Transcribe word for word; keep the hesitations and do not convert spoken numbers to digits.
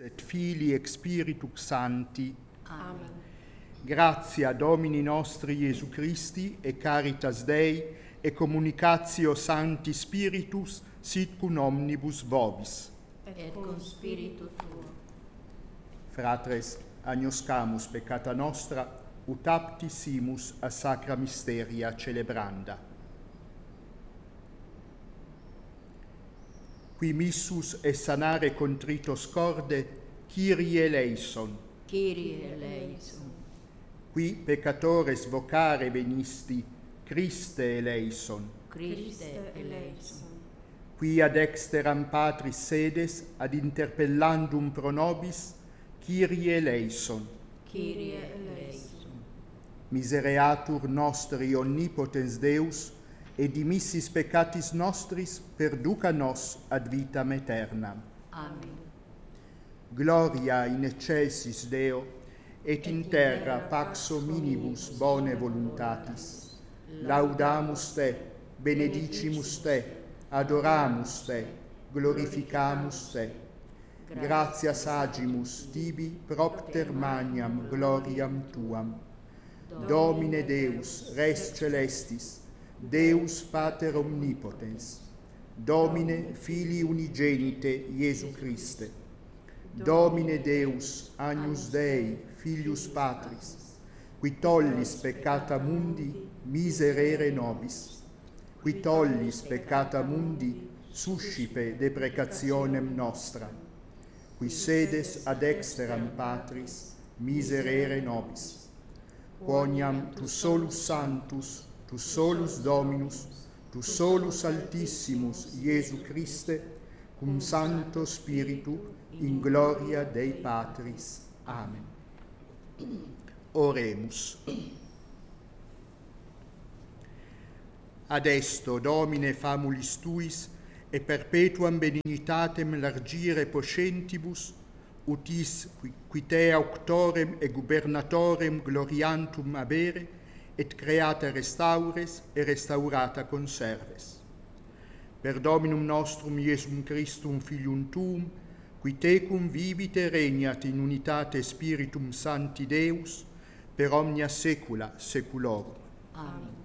et Filii et Spiritus Sancti. Amen. Gratia Domini nostri Iesu Christi, e caritas Dei, e communicatio Sancti Spiritus, sit cum omnibus vobis. Et cum spiritu tuo. Fratres, agnoscamus peccata nostra, ut apti simus a sacra misteria celebranda. Qui missus e sanare contritos corde, Kyrie eleison. Kyrie eleison. Qui peccatores vocare venisti, Christe eleison. Christe eleison. Qui ad exteram Patris sedes, ad interpellandum pro nobis, Kyrie eleison. Kyrie eleison. Misereatur nostri omnipotens Deus, et dimissis peccatis nostris perduca nos ad vitam aeternam. Amen. Gloria in excelsis Deo, et in terra pax hominibus bone voluntatis. Laudamus te, benedicimus te, adoramus te, glorificamus te. Gratias agimus tibi propter magnam gloriam tuam. Domine Deus, res celestis, Deus Pater omnipotens, Domine Filii unigenite Iesu Christe, Domine Deus, Agnus Dei, Filius Patris, qui tollis peccata mundi, miserere nobis, qui tollis peccata mundi, suscipe deprecationem nostra, qui sedes ad exteram Patris, miserere nobis. Quoniam tu solus sanctus, tu solus Dominus, tu solus Altissimus, Iesu Christe, cum Sancto Spiritu, in gloria Dei Patris. Amen. Oremus. Adesto, Domine, famulis Tuis, e perpetuam benignitatem largire poscentibus, utis qui te auctorem e gubernatorem gloriantum avere, et creata restaures e restaurata conserves. Per Dominum nostrum Iesum Christum Filium Tuum, qui tecum vivite regnat in unitate Spiritum Sancti Deus, per omnia saecula saeculorum. Amen.